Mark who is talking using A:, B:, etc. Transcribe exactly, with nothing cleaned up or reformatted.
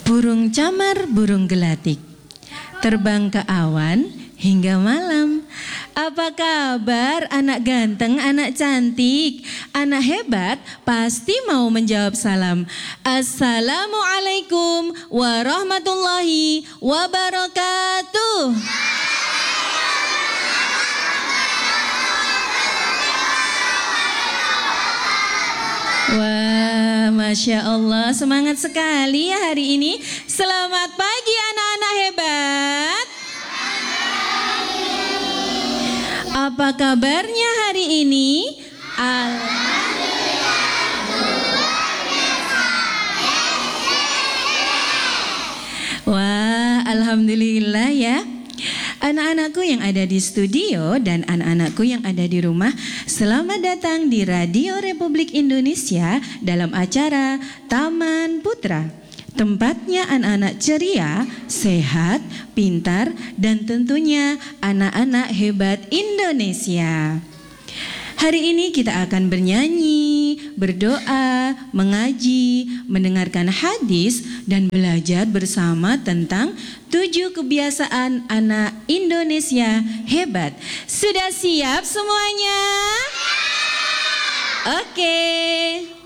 A: Burung camar, burung gelatik, terbang ke awan hingga malam. Apa kabar anak ganteng, anak cantik, anak hebat? Pasti mau menjawab salam. Assalamualaikum warahmatullahi wabarakatuh. Wah, Masya Allah, semangat sekali ya hari ini. Selamat pagi anak-anak hebat. Apa kabarnya hari ini? Alhamdulillah. Wah, Alhamdulillah ya. Anak-anakku yang ada di studio dan anak-anakku yang ada di rumah, selamat datang di Radio Republik Indonesia dalam acara Taman Putra. Tempatnya anak-anak ceria, sehat, pintar, dan tentunya anak-anak hebat Indonesia. Hari ini kita akan bernyanyi, berdoa, mengaji, mendengarkan hadis, dan belajar bersama tentang tujuh kebiasaan anak Indonesia hebat. Sudah siap semuanya? Oke.